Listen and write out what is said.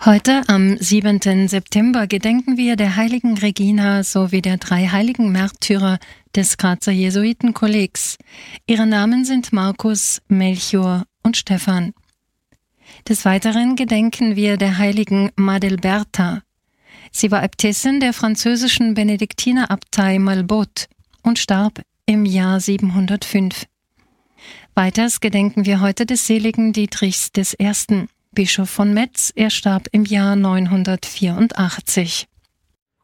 Heute am 7. September gedenken wir der heiligen Regina sowie der 3 heiligen Märtyrer des Grazer Jesuitenkollegs. Ihre Namen sind Markus, Melchior und Stephan. Des Weiteren gedenken wir der heiligen Madelberta. Sie war Äbtissin der französischen Benediktinerabtei Malbotte und starb im Jahr 705. Weiters gedenken wir heute des seligen Dietrichs I., Bischof von Metz. Er starb im Jahr 984.